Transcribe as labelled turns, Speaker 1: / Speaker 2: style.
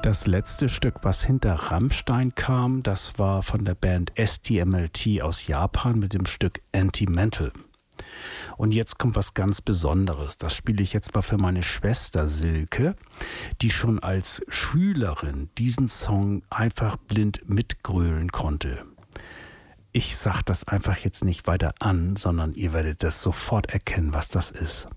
Speaker 1: Das letzte Stück, was hinter Rammstein kam, das war von der Band STMLT aus Japan mit dem Stück Anti-Mental. Und jetzt kommt was ganz Besonderes. Das spiele ich jetzt mal für meine Schwester Silke, die schon als Schülerin diesen Song einfach blind mitgrölen konnte. Ich sage das einfach jetzt nicht weiter an, sondern ihr werdet das sofort erkennen, was das ist.